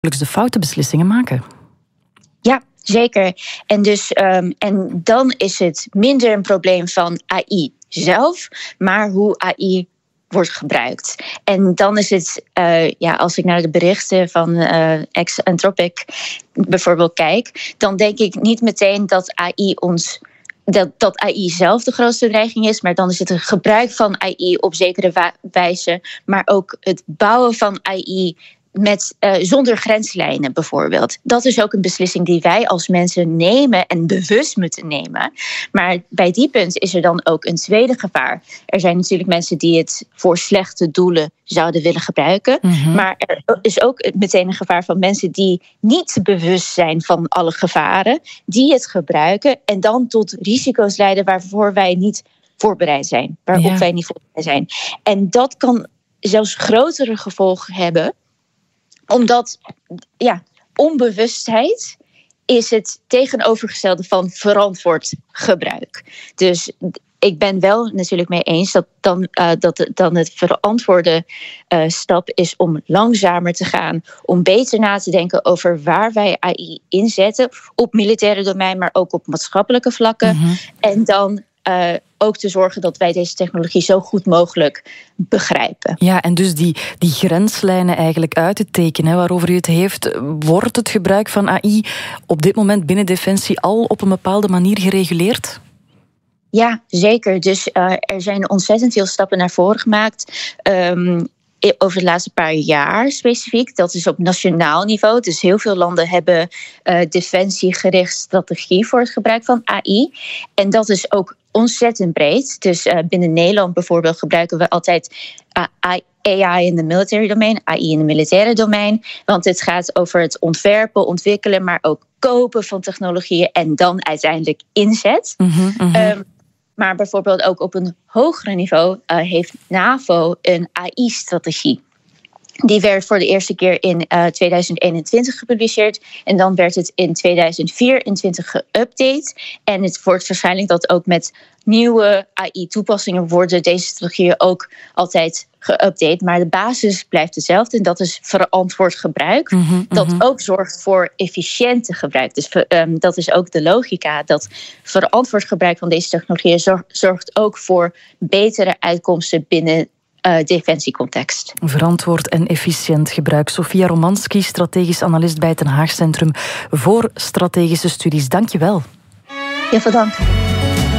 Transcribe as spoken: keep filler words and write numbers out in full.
de foute beslissingen maken. Ja, zeker. En, dus, um, en dan is het minder een probleem van A I zelf, maar hoe A I wordt gebruikt. En dan is het, uh, ja, als ik naar de berichten van uh, Anthropic bijvoorbeeld kijk, dan denk ik niet meteen dat A I ons Dat, dat A I zelf de grootste dreiging is, maar dan is het het gebruik van A I op zekere wa- wijze, maar ook het bouwen van A I met, uh, zonder grenslijnen bijvoorbeeld. Dat is ook een beslissing die wij als mensen nemen en bewust moeten nemen. Maar bij die punt is er dan ook een tweede gevaar. Er zijn natuurlijk mensen die het voor slechte doelen zouden willen gebruiken. Mm-hmm. Maar er is ook meteen een gevaar van mensen die niet bewust zijn van alle gevaren, die het gebruiken en dan tot risico's leiden waarvoor wij niet voorbereid zijn. Waarop ja. wij niet voorbereid zijn. En dat kan zelfs grotere gevolgen hebben, omdat ja, onbewustheid is het tegenovergestelde van verantwoord gebruik. Dus ik ben wel natuurlijk mee eens dat dan, uh, dat dan het verantwoorde uh, stap is om langzamer te gaan, om beter na te denken over waar wij A I inzetten, op militaire domein, maar ook op maatschappelijke vlakken. Mm-hmm. En dan Uh, ook te zorgen dat wij deze technologie zo goed mogelijk begrijpen. Ja, en dus die, die grenslijnen eigenlijk uit te tekenen waarover u het heeft, wordt het gebruik van A I op dit moment binnen Defensie al op een bepaalde manier gereguleerd? Ja, zeker. Dus uh, er zijn ontzettend veel stappen naar voren gemaakt. Um, over de laatste paar jaar specifiek. Dat is op nationaal niveau. Dus heel veel landen hebben uh, defensiegericht strategie voor het gebruik van A I. En dat is ook ontzettend breed. Dus uh, binnen Nederland bijvoorbeeld gebruiken we altijd uh, A I in de military domein, A I in de militaire domein. Want het gaat over het ontwerpen, ontwikkelen, maar ook kopen van technologieën en dan uiteindelijk inzet. Mm-hmm, mm-hmm. Um, Maar bijvoorbeeld ook op een hogere niveau uh, heeft NAVO een A I-strategie. Die werd voor de eerste keer in uh, tweeduizend eenentwintig gepubliceerd. En dan werd het in tweeduizend vierentwintig geüpdate. En het wordt waarschijnlijk dat ook met nieuwe A I-toepassingen worden deze strategieën ook altijd geüpdate. Maar de basis blijft hetzelfde. En dat is verantwoord gebruik. Mm-hmm, dat mm-hmm. ook zorgt voor efficiënte gebruik. Dus um, dat is ook de logica. Dat verantwoord gebruik van deze technologieën zorgt, zorgt ook voor betere uitkomsten binnen Uh, defensiecontext. Verantwoord en efficiënt gebruik. Sofia Romanski, strategisch analist bij het Den Haag Centrum voor Strategische Studies. Dank je wel. Heel veel dank.